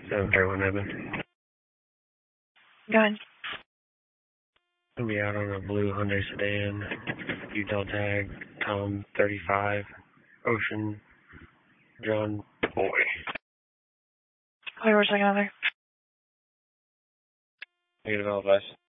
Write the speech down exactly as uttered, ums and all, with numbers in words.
seven thirty-one Evan. Go ahead. I'll be out on a blue Hyundai sedan, Utah tag, Tom thirty-five, Ocean, John Boy. Wait, we're second on there. Negative advice.